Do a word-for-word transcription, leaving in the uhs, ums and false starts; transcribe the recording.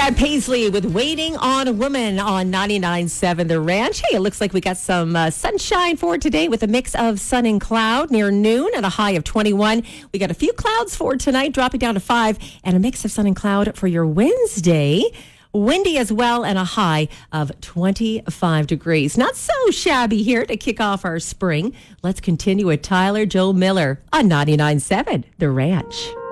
Brad Paisley with Waiting on a Woman on ninety-nine point seven The Ranch. Hey, it looks like we got some uh, sunshine for today with a mix of sun and cloud near noon and a high of twenty-one. We got a few clouds for tonight, dropping down to five, and a mix of sun and cloud for your Wednesday. Windy as well, and a high of twenty-five degrees. Not so shabby here to kick off our spring. Let's continue with Tyler Joe Miller on ninety-nine point seven The Ranch.